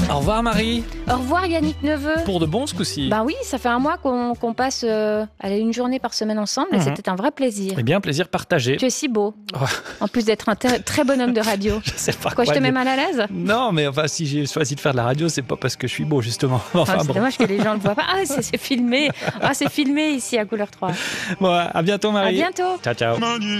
Au revoir Marie. Au revoir Yannick Neveu. Pour de bon ce coup-ci. Bah oui, ça fait un mois qu'on passe une journée par semaine ensemble et c'était un vrai plaisir. Eh bien, plaisir partagé. Tu es si beau. Oh. En plus d'être un très bon homme de radio. Je sais pas quoi. Je te mets mal à l'aise? Non, mais enfin, si j'ai choisi de faire de la radio, c'est pas parce que je suis beau, justement. Enfin, c'est dommage que les gens ne le voient pas. Ah, c'est filmé. Ah, c'est filmé ici à Couleur 3. Bon, à bientôt Marie. À bientôt. Ciao, ciao.